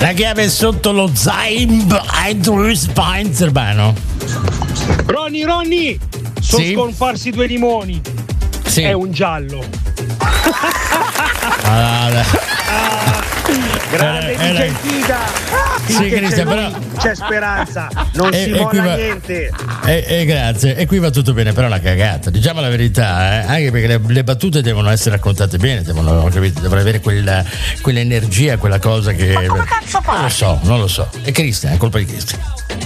La chiave sotto lo Zaim Eintrusbeinsbano. Ronny, sono sconfarsi 2 limoni. Sì. È un giallo. Grande di Gentida. Sì, Cristian, però c'è speranza, non si molla niente. Grazie. E qui va tutto bene, però la cagata, diciamo la verità, anche perché le battute devono essere raccontate bene, devono avere quell'energia, quella cosa che. Ma come cazzo fai? Non lo so. È Cristian, è colpa di Cristian.